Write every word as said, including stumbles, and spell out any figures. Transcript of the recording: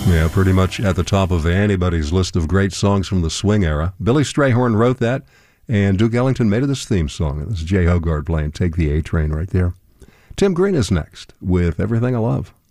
Yeah, pretty much at the top of anybody's list of great songs from the swing era. Billy Strayhorn wrote that, and Duke Ellington made it his theme song. And this is Jay Hogarth playing Take the A Train right there. Tim Green is next with Everything I Love.